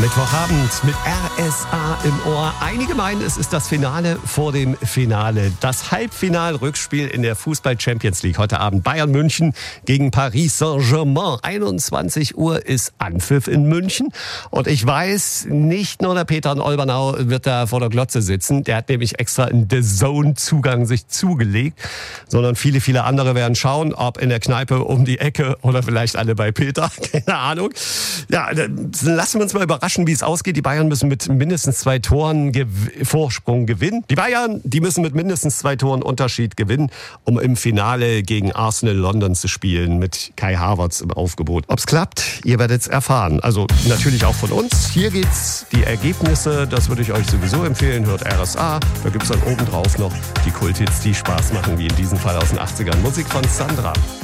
Mittwochabend mit RSA im Ohr. Einige meinen, es ist das Finale vor dem Finale. Das Halbfinal-Rückspiel in der Fußball-Champions League. Heute Abend Bayern München gegen Paris Saint-Germain. 21 Uhr ist Anpfiff in München. Und ich weiß, nicht nur der Peter in Olbernau wird da vor der Glotze sitzen. Der hat nämlich extra einen DAZN-Zugang sich zugelegt. Sondern viele, viele andere werden schauen, ob in der Kneipe um die Ecke oder vielleicht alle bei Peter. Keine Ahnung. Ja, lassen wir uns mal überraschen, wie es ausgeht. Die Bayern müssen mit mindestens 2 Toren Vorsprung gewinnen. Die Bayern, die müssen mit mindestens 2 Toren Unterschied gewinnen, um im Finale gegen Arsenal London zu spielen mit Kai Havertz im Aufgebot. Ob es klappt, ihr werdet es erfahren. Also natürlich auch von uns. Hier geht's die Ergebnisse. Das würde ich euch sowieso empfehlen. Hört RSA. Da gibt's dann obendrauf noch die Kulthits, die Spaß machen, wie in diesem Fall aus den 80ern. Musik von Sandra.